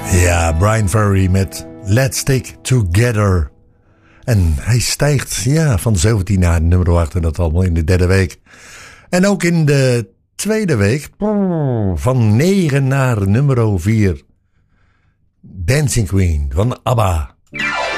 Ja, Brian Ferry met Let's Stick Together. En hij stijgt van 17 naar nummer 8 en dat allemaal in de derde week. En ook in de tweede week van 9 naar nummer 4. Dancing Queen van ABBA.